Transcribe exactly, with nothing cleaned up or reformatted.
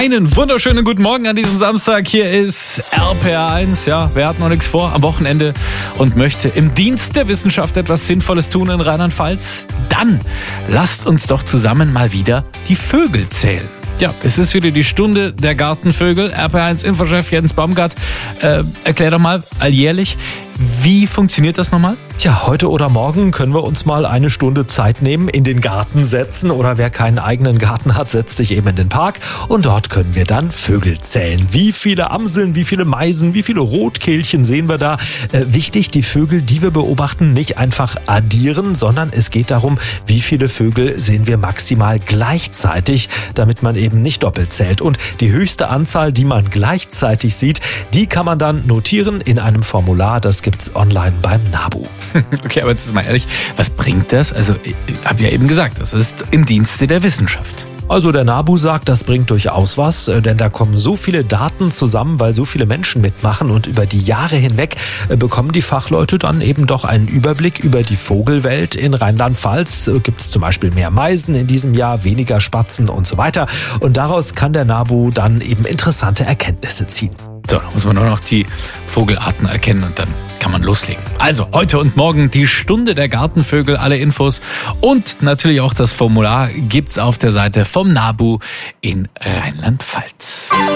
Einen wunderschönen guten Morgen an diesem Samstag. Hier ist R P R eins. Ja, wer hat noch nichts vor am Wochenende und möchte im Dienst der Wissenschaft etwas Sinnvolles tun in Rheinland-Pfalz? Dann lasst uns doch zusammen mal wieder die Vögel zählen. Ja, es ist wieder die Stunde der Gartenvögel. R P R eins Infochef Jens Baumgart, äh, erklär doch mal alljährlich, wie funktioniert das nochmal? Ja, heute oder morgen können wir uns mal eine Stunde Zeit nehmen, in den Garten setzen, oder wer keinen eigenen Garten hat, setzt sich eben in den Park und dort können wir dann Vögel zählen. Wie viele Amseln, wie viele Meisen, wie viele Rotkehlchen sehen wir da? Äh, wichtig, die Vögel, die wir beobachten, nicht einfach addieren, sondern es geht darum, wie viele Vögel sehen wir maximal gleichzeitig, damit man eben nicht doppelt zählt. Und die höchste Anzahl, die man gleichzeitig sieht, die kann man dann notieren in einem Formular, das gibt's online beim NABU. Okay, aber jetzt mal ehrlich, was bringt das? Also, ich habe ja eben gesagt, das ist im Dienste der Wissenschaft. Also der NABU sagt, das bringt durchaus was, denn da kommen so viele Daten zusammen, weil so viele Menschen mitmachen, und über die Jahre hinweg bekommen die Fachleute dann eben doch einen Überblick über die Vogelwelt. In Rheinland-Pfalz gibt es zum Beispiel mehr Meisen in diesem Jahr, weniger Spatzen und so weiter, und daraus kann der NABU dann eben interessante Erkenntnisse ziehen. So, da muss man nur noch die Vogelarten erkennen und dann kann man loslegen. Also, heute und morgen die Stunde der Gartenvögel. Alle Infos und natürlich auch das Formular gibt's auf der Seite vom NABU in Rheinland-Pfalz.